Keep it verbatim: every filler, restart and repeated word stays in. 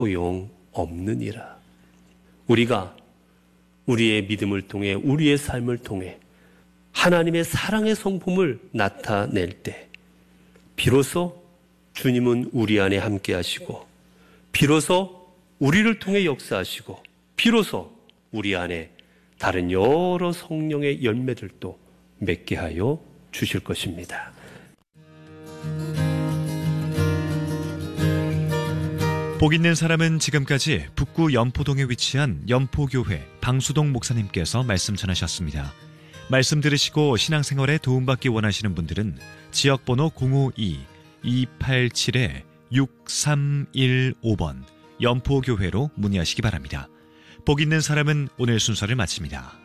소용없느니라. 우리가 우리의 믿음을 통해, 우리의 삶을 통해 하나님의 사랑의 성품을 나타낼 때 비로소 주님은 우리 안에 함께 하시고, 비로소 우리를 통해 역사하시고, 비로소 우리 안에 다른 여러 성령의 열매들도 맺게 하여 주실 것입니다. 복 있는 사람은 지금까지 북구 연포동에 위치한 연포교회 방수동 목사님께서 말씀 전하셨습니다. 말씀 들으시고 신앙생활에 도움받기 원하시는 분들은 지역번호 공오이 이팔칠 육삼일오 번 연포교회로 문의하시기 바랍니다. 복 있는 사람은 오늘 순서를 마칩니다.